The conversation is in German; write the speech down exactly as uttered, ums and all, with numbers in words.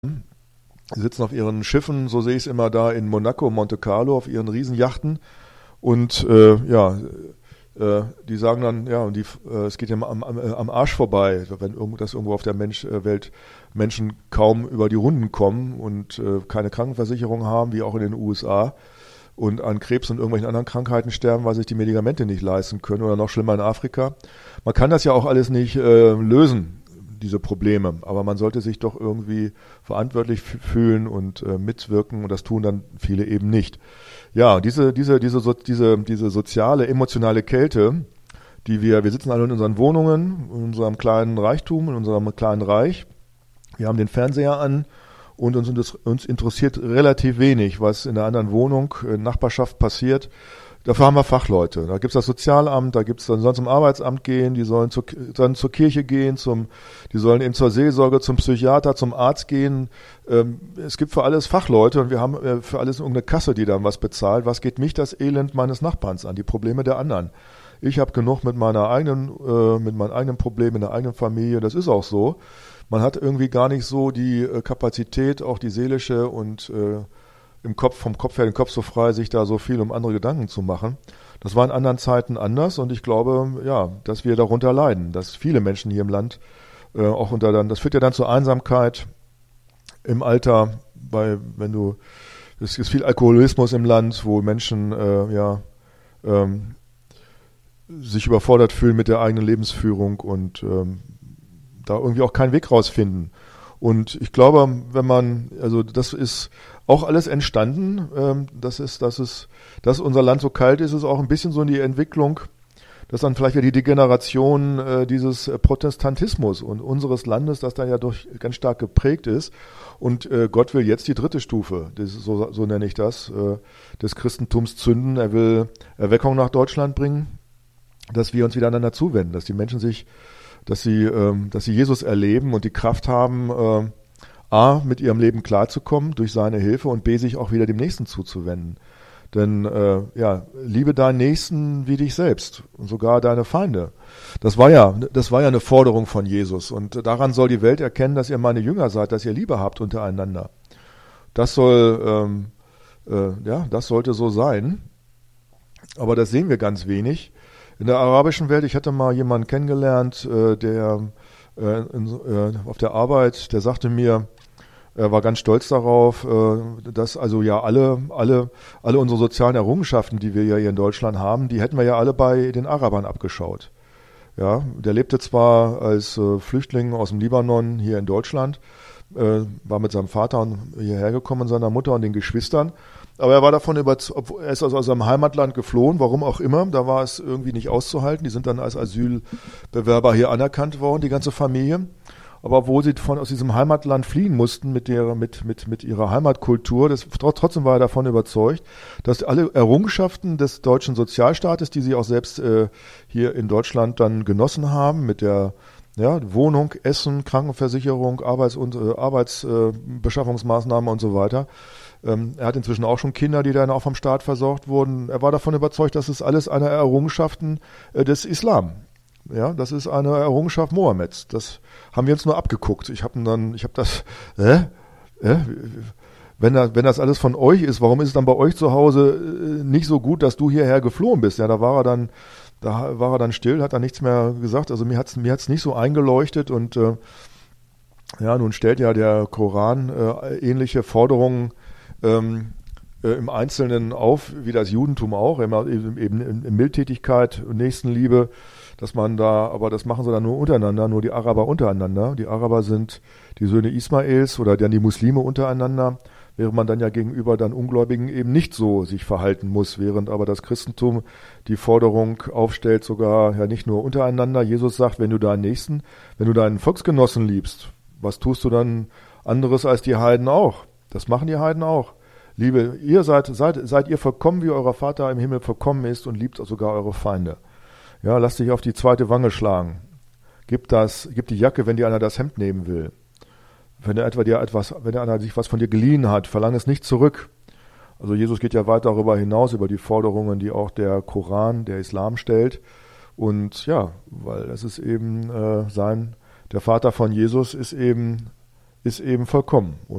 Sie sitzen auf ihren Schiffen, so sehe ich es immer da in Monaco, Monte Carlo, auf ihren Riesenjachten und äh, ja, äh, die sagen dann, ja, und die, äh, es geht ja am, am, am Arsch vorbei, wenn irgendwo, dass irgendwo auf der Mensch, äh, Welt Menschen kaum über die Runden kommen und äh, keine Krankenversicherung haben, wie auch in den U S A, und an Krebs und irgendwelchen anderen Krankheiten sterben, weil sich die Medikamente nicht leisten können, oder noch schlimmer in Afrika. Man kann das ja auch alles nicht äh, lösen, diese Probleme, aber man sollte sich doch irgendwie verantwortlich fühlen und äh, mitwirken, und das tun dann viele eben nicht. Ja, diese diese diese so, diese diese soziale, emotionale Kälte, die wir wir sitzen alle in unseren Wohnungen, in unserem kleinen Reichtum, in unserem kleinen Reich. Wir haben den Fernseher an und uns uns interessiert relativ wenig, was in der anderen Wohnung, in Nachbarschaft passiert. Dafür haben wir Fachleute. Da gibt's das Sozialamt, da gibt's dann, sollen zum Arbeitsamt gehen, die sollen zur, sollen zur Kirche gehen, zum, die sollen eben zur Seelsorge, zum Psychiater, zum Arzt gehen. Ähm, es gibt für alles Fachleute, und wir haben äh, für alles irgendeine Kasse, die dann was bezahlt. Was geht mich das Elend meines Nachbarns an, die Probleme der anderen? Ich habe genug mit meiner eigenen, äh, mit meinen eigenen Problemen in der eigenen Familie. Das ist auch so. Man hat irgendwie gar nicht so die äh, Kapazität, auch die seelische und äh, im Kopf, vom Kopf her den Kopf so frei, sich da so viel um andere Gedanken zu machen. Das war in anderen Zeiten anders, und ich glaube, ja, dass wir darunter leiden, dass viele Menschen hier im Land äh, auch unter dann, das führt ja dann zur Einsamkeit im Alter, bei, wenn du, es ist viel Alkoholismus im Land, wo Menschen, äh, ja, ähm, sich überfordert fühlen mit der eigenen Lebensführung und ähm, da irgendwie auch keinen Weg rausfinden. Und ich glaube, wenn man, also das ist auch alles entstanden, ähm, das ist, dass es, dass unser Land so kalt ist, ist auch ein bisschen so in die Entwicklung, dass dann vielleicht wieder die Degeneration äh, dieses Protestantismus und unseres Landes, das da ja durch ganz stark geprägt ist. Und äh, Gott will jetzt die dritte Stufe, das ist so, so nenne ich das, äh, des Christentums zünden. Er will Erweckung nach Deutschland bringen, dass wir uns wieder einander zuwenden, dass die Menschen sich dass sie, ähm, dass sie Jesus erleben und die Kraft haben, äh, A, mit ihrem Leben klarzukommen durch seine Hilfe, und B, sich auch wieder dem Nächsten zuzuwenden. Denn äh, ja, liebe deinen Nächsten wie dich selbst und sogar deine Feinde. Das war ja, das war ja eine Forderung von Jesus, und daran soll die Welt erkennen, dass ihr meine Jünger seid, dass ihr Liebe habt untereinander. Das soll, ähm, äh, ja, das sollte so sein. Aber das sehen wir ganz wenig. In der arabischen Welt, ich hatte mal jemanden kennengelernt, äh, der äh, in, äh, auf der Arbeit, der sagte mir, er war ganz stolz darauf, äh, dass also ja alle, alle, alle unsere sozialen Errungenschaften, die wir ja hier in Deutschland haben, die hätten wir ja alle bei den Arabern abgeschaut. Ja, der lebte zwar als äh, Flüchtling aus dem Libanon hier in Deutschland, äh, war mit seinem Vater hierher gekommen und seiner Mutter und den Geschwistern. Aber er war davon überzeugt, er ist also aus seinem Heimatland geflohen, warum auch immer, da war es irgendwie nicht auszuhalten. Die sind dann als Asylbewerber hier anerkannt worden, die ganze Familie. Aber obwohl sie von, aus diesem Heimatland fliehen mussten mit, der, mit, mit, mit ihrer Heimatkultur, das, trotzdem war er davon überzeugt, dass alle Errungenschaften des deutschen Sozialstaates, die sie auch selbst äh, hier in Deutschland dann genossen haben, mit der ja, Wohnung, Essen, Krankenversicherung, Arbeits- und äh, Arbeitsbeschaffungsmaßnahmen äh, und so weiter. Ähm, er hat inzwischen auch schon Kinder, die dann auch vom Staat versorgt wurden. Er war davon überzeugt, dass es alles eine Errungenschaften äh, des Islam. Ja, das ist eine Errungenschaft Mohammeds. Das haben wir uns nur abgeguckt. Ich habe dann, ich habe das, äh, äh, wenn, das, wenn das alles von euch ist, warum ist es dann bei euch zu Hause äh, nicht so gut, dass du hierher geflohen bist? Ja, da war er dann, da war er dann still, hat dann nichts mehr gesagt. Also mir hat's, mir hat's nicht so eingeleuchtet, und äh, ja, nun stellt ja der Koran äh, ähnliche Forderungen ähm, äh, im Einzelnen auf, wie das Judentum auch, immer eben, eben in Mildtätigkeit und Nächstenliebe, dass man da, aber das machen sie dann nur untereinander, nur die Araber untereinander. Die Araber sind die Söhne Ismaels oder dann die Muslime untereinander, während man dann ja gegenüber dann Ungläubigen eben nicht so sich verhalten muss, während aber das Christentum die Forderung aufstellt, sogar ja nicht nur untereinander. Jesus sagt, wenn du deinen Nächsten, wenn du deinen Volksgenossen liebst, was tust du dann anderes als die Heiden auch? Das machen die Heiden auch. Liebe, ihr seid, seid, seid ihr vollkommen, wie euer Vater im Himmel vollkommen ist, und liebt sogar eure Feinde. Ja, lasst dich auf die zweite Wange schlagen. Gib das, gib die Jacke, wenn dir einer das Hemd nehmen will. Wenn er etwa dir etwas, wenn der einer sich was von dir geliehen hat, verlang es nicht zurück. Also Jesus geht ja weit darüber hinaus, über die Forderungen, die auch der Koran, der Islam stellt. Und ja, weil das ist eben äh, sein, der Vater von Jesus ist eben ist eben vollkommen.